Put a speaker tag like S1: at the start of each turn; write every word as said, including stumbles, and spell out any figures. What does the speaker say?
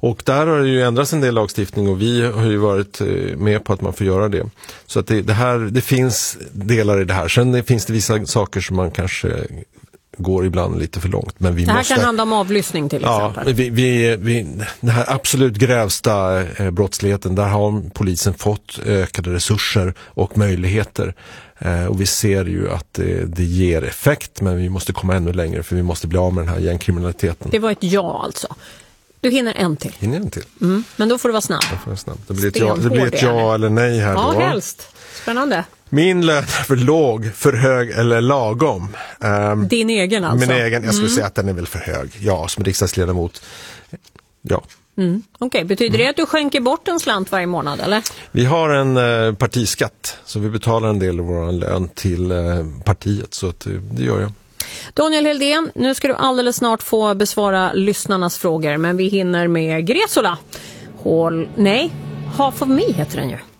S1: Och där har det ju ändrats en del lagstiftning och vi har ju varit med på att man får göra det. Så att det, det, här, det finns delar i det här. Sen det finns det vissa saker som man kanske går ibland lite för långt. Men vi
S2: det här
S1: måste,
S2: kan handla om avlyssning till exempel.
S1: Ja, vi, vi, vi, den här absolut grävsta eh, brottsligheten, där har polisen fått ökade resurser och möjligheter. Eh, och vi ser ju att det, det ger effekt, men vi måste komma ännu längre för vi måste bli av med den här gängkriminaliteten.
S2: Det var ett ja alltså. Du hinner en till.
S1: Hinner en till.
S2: Mm, men då får du vara snabb.
S1: Då får jag snabb. Det blir ett ja, det blir ett ja eller nej här
S2: ja,
S1: då.
S2: Ja, helst. Spännande.
S1: Min lön är för låg, för hög eller lagom? Um,
S2: Din egen alltså?
S1: Min egen, jag skulle
S2: mm.
S1: säga att den är väl för hög. Ja, som riksdagsledamot. Ja.
S2: Mm. Okej, okay. Betyder det att du skänker bort en slant varje månad, eller?
S1: Vi har en eh, partiskatt, så vi betalar en del av vår lön till eh, partiet, så att, det gör jag.
S2: Daniel Heldén, nu ska du alldeles snart få besvara lyssnarnas frågor, men vi hinner med Gresola. Håll... Nej, Half of Me heter den ju.